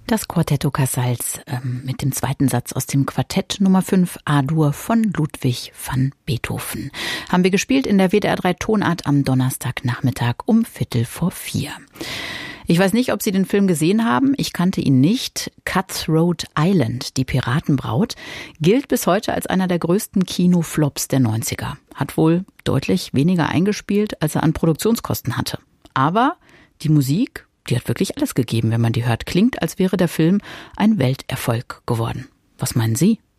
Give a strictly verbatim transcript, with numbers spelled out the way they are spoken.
Das Quartetto Casals ähm, mit dem zweiten Satz aus dem Quartett Nummer fünf A-Dur von Ludwig van Beethoven. Haben wir gespielt in der W D R drei Tonart am Donnerstagnachmittag um Viertel vor vier. Ich weiß nicht, ob Sie den Film gesehen haben. Ich kannte ihn nicht. Cutthroat Island, die Piratenbraut, gilt bis heute als einer der größten Kinoflops der neunziger. Hat wohl deutlich weniger eingespielt, als er an Produktionskosten hatte. Aber die Musik, die hat wirklich alles gegeben, wenn man die hört. Klingt, als wäre der Film ein Welterfolg geworden. Was meinen Sie?